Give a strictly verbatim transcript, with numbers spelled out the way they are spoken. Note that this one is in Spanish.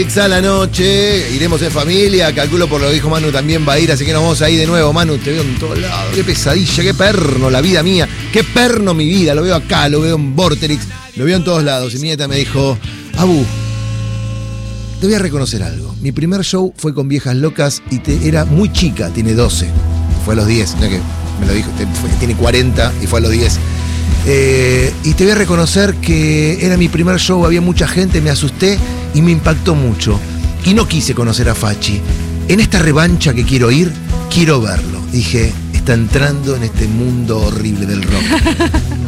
Vorterix a la noche. Iremos en familia. Calculo por lo que dijo Manu también va a ir. Así que nos vamos ahí de nuevo. Manu, te veo en todos lados. Qué pesadilla, qué perno la vida mía. Qué perno mi vida. Lo veo acá, lo veo en Vorterix. Lo veo en todos lados. Y mi nieta me dijo: Abu, te voy a reconocer algo. Mi primer show fue con Viejas Locas y te, era muy chica, tiene doce. Fue a los diez, no que me lo dijo, te, fue, tiene cuarenta y fue a los diez. Eh, y te voy a reconocer que era mi primer show, había mucha gente, me asusté y me impactó mucho. Y no quise conocer a Fachi. En esta revancha que quiero ir, quiero verlo. Dije, está entrando en este mundo horrible del rock.